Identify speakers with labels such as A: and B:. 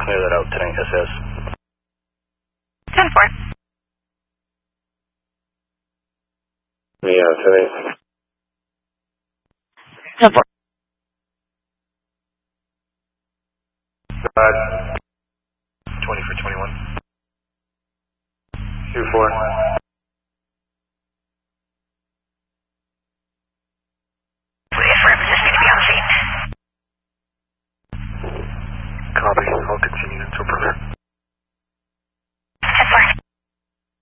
A: clear that out today, SS.
B: 10-4.
C: Yeah, today.
B: 10-4.
A: 20 for 21. 2-4.